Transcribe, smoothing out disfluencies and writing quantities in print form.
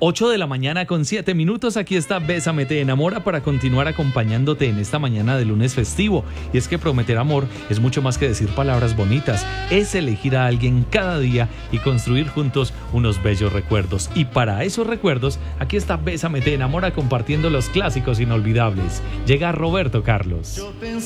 8 de la mañana con 7 minutos, aquí está Bésame te enamora para continuar acompañándote en esta mañana de lunes festivo. Y es que prometer amor es mucho más que decir palabras bonitas, es elegir a alguien cada día y construir juntos unos bellos recuerdos. Y para esos recuerdos, aquí está Bésame te enamora compartiendo los clásicos inolvidables. Llega Roberto Carlos.